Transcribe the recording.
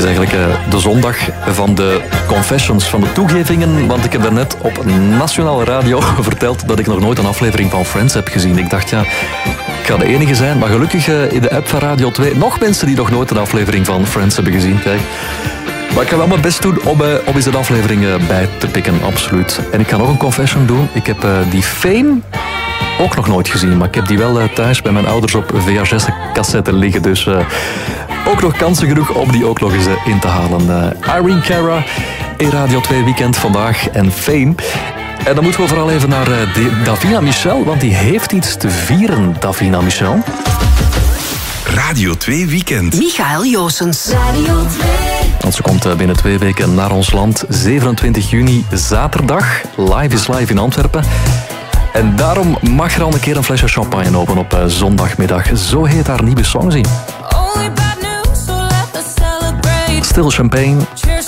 Het is eigenlijk de zondag van de confessions, van de toegevingen. Want ik heb daarnet op nationale radio verteld dat ik nog nooit een aflevering van Friends heb gezien. Ik dacht, ja, ik ga de enige zijn. Maar gelukkig in de app van Radio 2 nog mensen die nog nooit een aflevering van Friends hebben gezien. Kijk. Maar ik ga wel mijn best doen om eens een aflevering bij te pikken, absoluut. En ik ga nog een confession doen. Ik heb die Fame ook nog nooit gezien. Maar ik heb die wel thuis bij mijn ouders op VHS-cassette liggen. Dus ook nog kansen genoeg om die ook nog eens in te halen. Irene Cara in Radio 2 Weekend vandaag en Fame. En dan moeten we vooral even naar Davina Michel, want die heeft iets te vieren, Davina Michel. Radio 2 Weekend. Michael Joosens. Radio 2. Want ze komt binnen 2 weken naar ons land. 27 juni, zaterdag. Live is live in Antwerpen. En daarom mag er al een keer een flesje champagne open op zondagmiddag. Zo heet haar nieuwe song zien. Still Champagne.